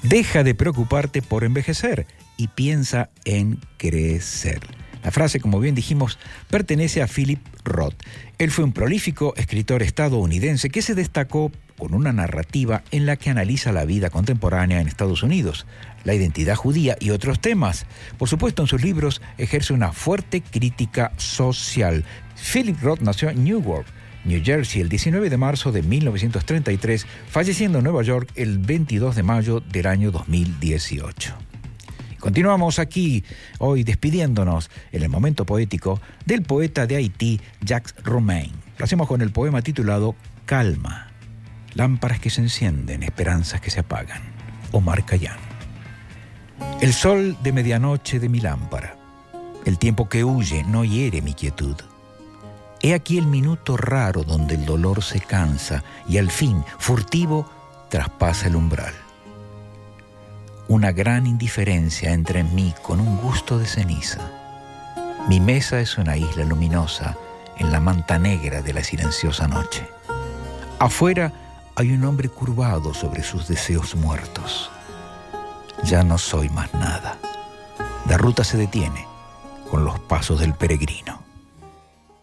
Deja de preocuparte por envejecer y piensa en crecer. La frase, como bien dijimos, pertenece a Philip Roth. Él fue un prolífico escritor estadounidense que se destacó con una narrativa en la que analiza la vida contemporánea en Estados Unidos, la identidad judía y otros temas. Por supuesto, en sus libros ejerce una fuerte crítica social. Philip Roth nació en Newark, New Jersey, el 19 de marzo de 1933, falleciendo en Nueva York el 22 de mayo del año 2018. Continuamos aquí, hoy despidiéndonos en el momento poético del poeta de Haití, Jacques Romain. Lo hacemos con el poema titulado Calma. Lámparas que se encienden, esperanzas que se apagan. Omar Khayyam. El sol de medianoche de mi lámpara, el tiempo que huye no hiere mi quietud. He aquí el minuto raro donde el dolor se cansa y al fin, furtivo, traspasa el umbral. Una gran indiferencia entra en mí con un gusto de ceniza. Mi mesa es una isla luminosa en la manta negra de la silenciosa noche. Afuera hay un hombre curvado sobre sus deseos muertos. Ya no soy más nada. La ruta se detiene con los pasos del peregrino.